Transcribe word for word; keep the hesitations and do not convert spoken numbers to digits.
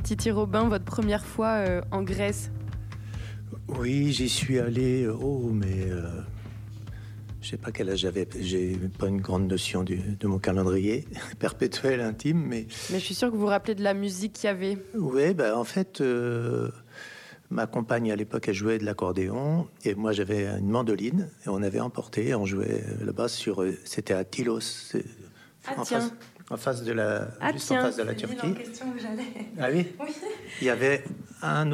Titi Robin, votre première fois euh, en Grèce? Oui, j'y suis allé, oh, mais euh, je sais pas quel âge j'avais. J'ai pas une grande notion du, de mon calendrier perpétuel, intime, mais... Mais je suis sûre que vous vous rappelez de la musique qu'il y avait. Oui, bah, en fait, euh, ma compagne, à l'époque, elle jouait de l'accordéon, et moi, j'avais une mandoline, et on avait emporté, on jouait là-bas sur... C'était à Tylos, c'est Ah en tiens. face, en face de la, Ah juste tiens. en face de la C'est l'île Turquie. en question où j'allais. Ah oui, Oui. il y avait un